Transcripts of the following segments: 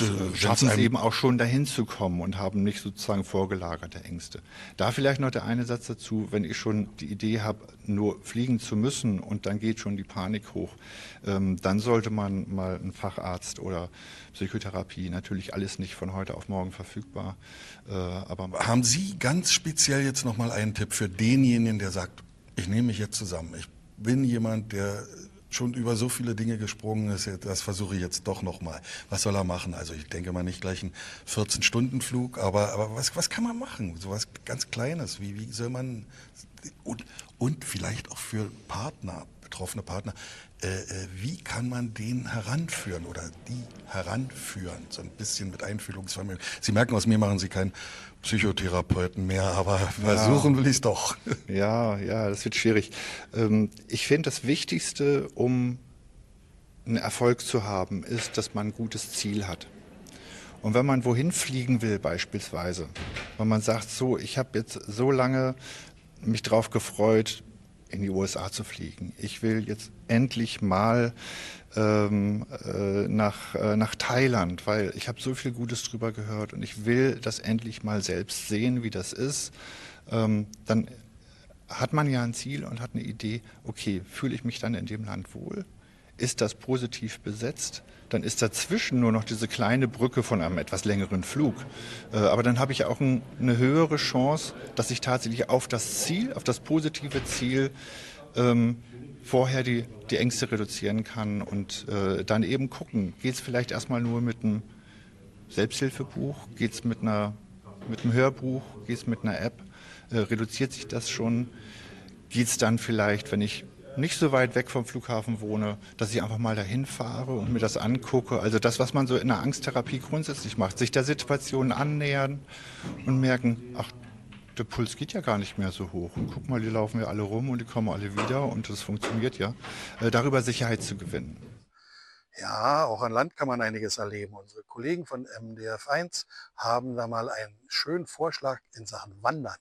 schaffen es eben auch schon dahin zu kommen und haben nicht sozusagen vorgelagerte Ängste. Da vielleicht noch der eine Satz dazu: Wenn ich schon die Idee habe, nur fliegen zu müssen und dann geht schon die Panik hoch, dann sollte man mal einen Facharzt oder Psychotherapie, natürlich alles nicht von heute auf morgen verfügbar. Aber haben Sie ganz speziell jetzt nochmal einen Tipp für denjenigen, der sagt, ich nehme mich jetzt zusammen, ich bin jemand, der schon über so viele Dinge gesprungen ist, das versuche ich jetzt doch nochmal. Was soll er machen? Also ich denke mal nicht gleich einen 14-Stunden-Flug, aber was kann man machen? So was ganz Kleines, wie soll man, und vielleicht auch für Partner, betroffene Partner, wie kann man den heranführen oder die heranführen? So ein bisschen mit Einfühlungsvermögen. Sie merken, aus mir machen Sie keinen Psychotherapeuten mehr, aber versuchen will ich es doch. Ja, das wird schwierig. Ich finde, das Wichtigste, um einen Erfolg zu haben, ist, dass man ein gutes Ziel hat. Und wenn man wohin fliegen will beispielsweise, wenn man sagt, so, ich habe jetzt so lange mich drauf gefreut, in die USA zu fliegen. Ich will jetzt endlich mal nach Thailand, weil ich habe so viel Gutes drüber gehört und ich will das endlich mal selbst sehen, wie das ist. Dann hat man ja ein Ziel und hat eine Idee, okay, fühle ich mich dann in dem Land wohl? Ist das positiv besetzt? Dann ist dazwischen nur noch diese kleine Brücke von einem etwas längeren Flug. Aber dann habe ich auch eine höhere Chance, dass ich tatsächlich auf das Ziel, auf das positive Ziel vorher die Ängste reduzieren kann und dann eben gucken, geht es vielleicht erstmal nur mit einem Selbsthilfebuch, geht es mit einem Hörbuch, geht es mit einer App, reduziert sich das schon, geht es dann vielleicht, wenn ich nicht so weit weg vom Flughafen wohne, dass ich einfach mal dahin fahre und mir das angucke. Also das, was man so in der Angsttherapie grundsätzlich macht, sich der Situation annähern und merken, ach, der Puls geht ja gar nicht mehr so hoch. Und guck mal, die laufen ja alle rum und die kommen alle wieder und das funktioniert ja. Darüber Sicherheit zu gewinnen. Ja, auch an Land kann man einiges erleben. Unsere Kollegen von MDF1 haben da mal einen schönen Vorschlag in Sachen Wandern.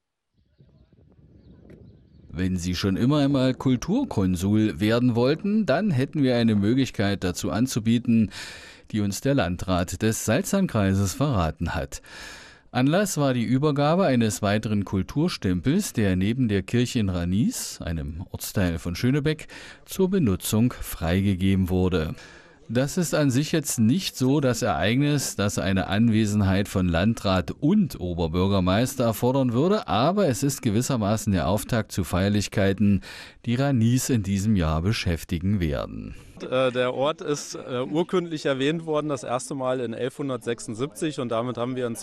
Wenn Sie schon immer einmal Kulturkonsul werden wollten, dann hätten wir eine Möglichkeit dazu anzubieten, die uns der Landrat des Salzernkreises verraten hat. Anlass war die Übergabe eines weiteren Kulturstempels, der neben der Kirche in Ranis, einem Ortsteil von Schönebeck, zur Benutzung freigegeben wurde. Das ist an sich jetzt nicht so das Ereignis, das eine Anwesenheit von Landrat und Oberbürgermeister erfordern würde, aber es ist gewissermaßen der Auftakt zu Feierlichkeiten, die Ranis in diesem Jahr beschäftigen werden. Der Ort ist urkundlich erwähnt worden, das erste Mal in 1176 und damit haben wir in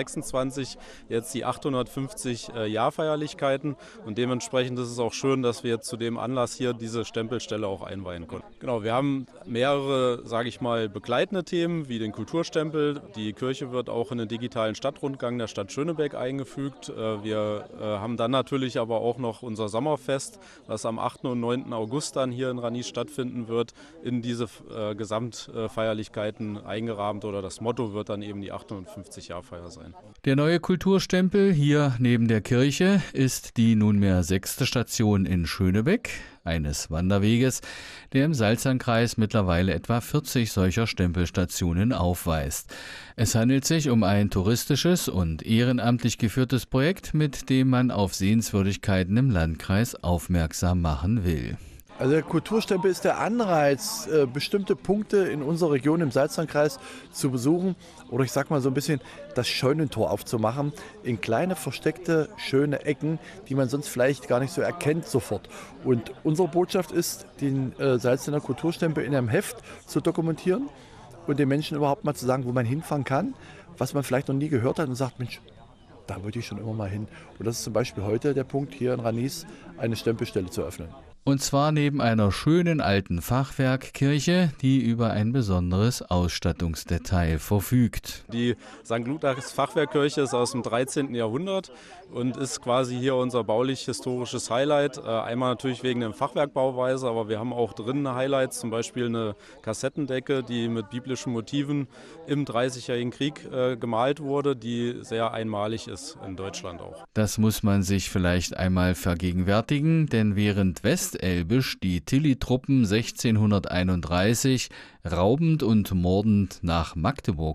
2026 jetzt die 850 Jahrfeierlichkeiten und dementsprechend ist es auch schön, dass wir jetzt zu dem Anlass hier diese Stempelstelle auch einweihen konnten. Genau, wir haben mehrere, sage ich mal, begleitende Themen wie den Kulturstempel. Die Kirche wird auch in den digitalen Stadtrundgang der Stadt Schönebeck eingefügt. Wir haben dann natürlich aber auch noch unser Sommerfest, das am 8. und 9. August dann hier in Ranis stattfinden wird, in diese Gesamtfeierlichkeiten eingerahmt oder das Motto wird dann eben die 850-Jahr-Feier sein. Der neue Kulturstempel hier neben der Kirche ist die nunmehr 6. Station in Schönebeck, eines Wanderweges, der im Salzernkreis mittlerweile etwa 40 solcher Stempelstationen aufweist. Es handelt sich um ein touristisches und ehrenamtlich geführtes Projekt, mit dem man auf Sehenswürdigkeiten im Landkreis aufmerksam machen will. Also der Kulturstempel ist der Anreiz, bestimmte Punkte in unserer Region im Salzernkreis zu besuchen oder ich sag mal so ein bisschen das Scheunentor aufzumachen in kleine versteckte, schöne Ecken, die man sonst vielleicht gar nicht so erkennt sofort. Und unsere Botschaft ist, den Salzener Kulturstempel in einem Heft zu dokumentieren und den Menschen überhaupt mal zu sagen, wo man hinfahren kann, was man vielleicht noch nie gehört hat und sagt, Mensch, da wollte ich schon immer mal hin. Und das ist zum Beispiel heute der Punkt, hier in Ranis eine Stempelstelle zu öffnen. Und zwar neben einer schönen alten Fachwerkkirche, die über ein besonderes Ausstattungsdetail verfügt. Die St. Luthers Fachwerkkirche ist aus dem 13. Jahrhundert und ist quasi hier unser baulich-historisches Highlight. Einmal natürlich wegen der Fachwerkbauweise, aber wir haben auch drinnen Highlights, zum Beispiel eine Kassettendecke, die mit biblischen Motiven im 30-jährigen Krieg gemalt wurde, die sehr einmalig ist in Deutschland auch. Das muss man sich vielleicht einmal vergegenwärtigen, denn während Westelbisch die Tilly-Truppen 1631 raubend und mordend nach Magdeburg